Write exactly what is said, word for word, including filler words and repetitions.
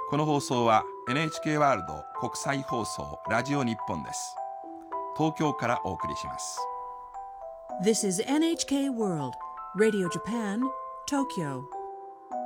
この放送は エヌエイチケー ワールド国際放送ラジオ日本です。東京からお送りします。 This is エヌエイチケー World Radio Japan, Tokyo.